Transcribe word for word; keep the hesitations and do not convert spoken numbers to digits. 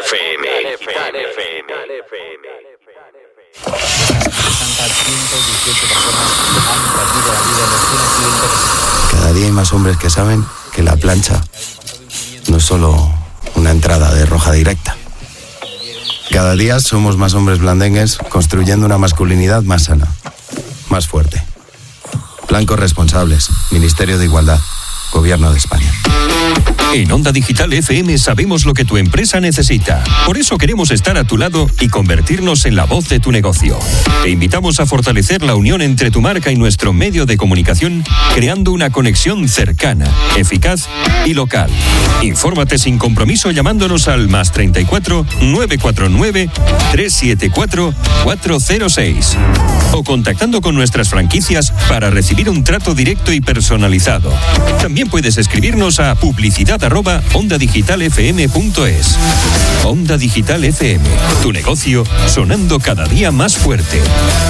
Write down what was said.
F M. Cada día hay más hombres que saben que la plancha no es solo una entrada de roja directa. Cada día somos más hombres blandengues construyendo una masculinidad más sana, más fuerte. Blancos responsables, Ministerio de Igualdad, Gobierno de España. En Onda Digital F M sabemos lo que tu empresa necesita. Por eso queremos estar a tu lado y convertirnos en la voz de tu negocio. Te invitamos a fortalecer la unión entre tu marca y nuestro medio de comunicación, creando una conexión cercana, eficaz y local. Infórmate sin compromiso llamándonos al más treinta y cuatro, nueve cuatro nueve, tres siete cuatro, cuatro cero seis o contactando con nuestras franquicias para recibir un trato directo y personalizado. También puedes escribirnos a publicidad arroba onda digital f m punto es. Onda Digital F M, tu negocio sonando cada día más fuerte.